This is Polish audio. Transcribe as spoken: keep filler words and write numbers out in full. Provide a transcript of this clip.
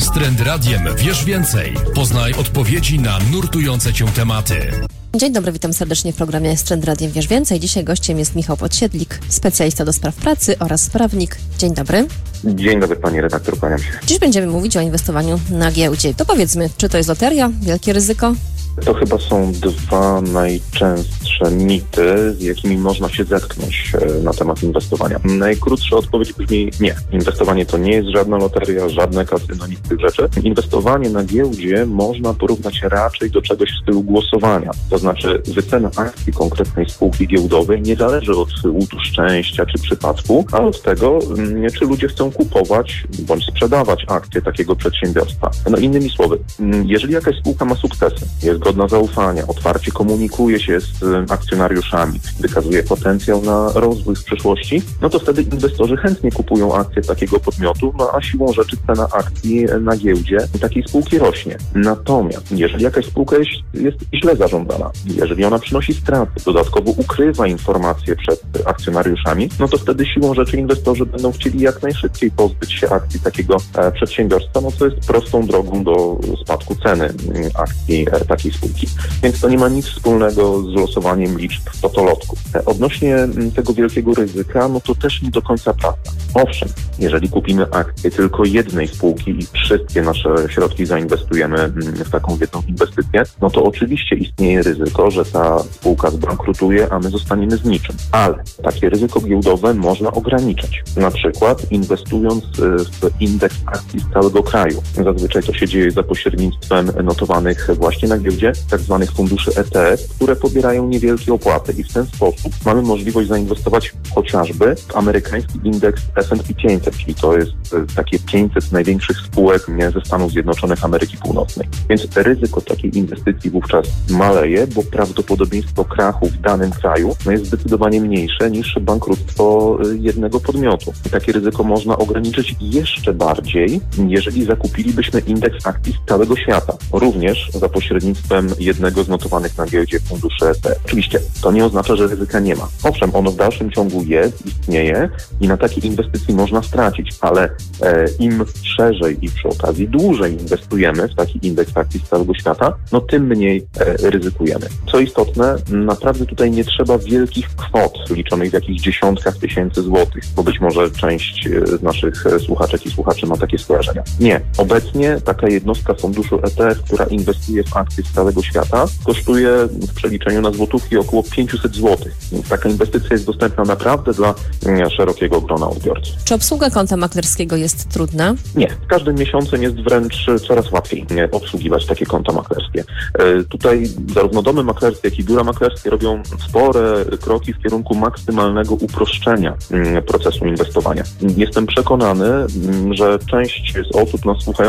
Z Trend Radiem wiesz więcej. Poznaj odpowiedzi na nurtujące cię tematy. Dzień dobry, witam serdecznie w programie Z Trend Radiem wiesz więcej. Dzisiaj gościem jest Michał Podsiedlik, specjalista do spraw pracy oraz prawnik. Dzień dobry. Dzień dobry, pani redaktor, kłaniam się. Dziś będziemy mówić o inwestowaniu na giełdzie. To powiedzmy, czy to jest loteria, wielkie ryzyko? To chyba są dwa najczęstsze mity, z jakimi można się zetknąć na temat inwestowania. Najkrótsza odpowiedź brzmi nie. Inwestowanie to nie jest żadna loteria, żadne kasyno, nic z tych rzeczy. Inwestowanie na giełdzie można porównać raczej do czegoś w stylu głosowania. To znaczy wycena akcji konkretnej spółki giełdowej nie zależy od łutu szczęścia czy przypadku, a od tego, czy ludzie chcą kupować bądź sprzedawać akcje takiego przedsiębiorstwa. No innymi słowy, jeżeli jakaś spółka ma sukcesy, jest godna zaufania, otwarcie komunikuje się z akcjonariuszami, wykazuje potencjał na rozwój w przyszłości, no to wtedy inwestorzy chętnie kupują akcje takiego podmiotu, no a siłą rzeczy cena akcji na giełdzie takiej spółki rośnie. Natomiast jeżeli jakaś spółka jest, jest źle zarządzana, jeżeli ona przynosi straty, dodatkowo ukrywa informacje przed akcjonariuszami, no to wtedy siłą rzeczy inwestorzy będą chcieli jak najszybciej pozbyć się akcji takiego e, przedsiębiorstwa, no co jest prostą drogą do spadku ceny akcji e, takiej spółki. Więc to nie ma nic wspólnego z losowaniem liczb w totolotku. Odnośnie tego wielkiego ryzyka, no to też nie do końca prawda. Owszem, jeżeli kupimy akcję tylko jednej spółki i wszystkie nasze środki zainwestujemy w taką jedną inwestycję, no to oczywiście istnieje ryzyko, że ta spółka zbankrutuje, a my zostaniemy z niczym. Ale takie ryzyko giełdowe można ograniczyć. Na przykład inwestując w indeks akcji z całego kraju. Zazwyczaj to się dzieje za pośrednictwem notowanych właśnie na giełdzie tak zwanych funduszy E T F, które pobierają niewielkie opłaty i w ten sposób mamy możliwość zainwestować chociażby w amerykański indeks S and P pięćset, czyli to jest takie pięćset największych spółek ze Stanów Zjednoczonych Ameryki Północnej. Więc ryzyko takiej inwestycji wówczas maleje, bo prawdopodobieństwo krachu w danym kraju no jest zdecydowanie mniejsze niż bankructwo jednego podmiotu. I takie ryzyko można ograniczyć jeszcze bardziej, jeżeli zakupilibyśmy indeks akcji z całego świata, również za pośrednictwem jednego z notowanych na giełdzie funduszy E T F. Oczywiście to nie oznacza, że ryzyka nie ma. Owszem, ono w dalszym ciągu jest, istnieje i na takiej inwestycji można stracić, ale e, im szerzej i przy okazji dłużej inwestujemy w taki indeks akcji z całego świata, no tym mniej e, ryzykujemy. Co istotne, naprawdę tutaj nie trzeba wielkich kwot liczonych w jakichś dziesiątkach tysięcy złotych, bo być może część z naszych słuchaczek i słuchaczy ma takie skojarzenia. Nie. Obecnie taka jednostka funduszu E T F, która inwestuje w akcje z całego świata, kosztuje w przeliczeniu na złotówki około pięćset złotych. Więc taka inwestycja jest dostępna naprawdę dla szerokiego grona odbiorców. Czy obsługa konta maklerskiego jest trudna? Nie. Z każdym miesiącem jest wręcz coraz łatwiej obsługiwać takie konta maklerskie. Tutaj zarówno domy maklerskie, jak i biura maklerskie robią spore kroki w kierunku maksymalnego uproszczenia procesu inwestowania. Jestem przekonany, że część z osób nas słuchających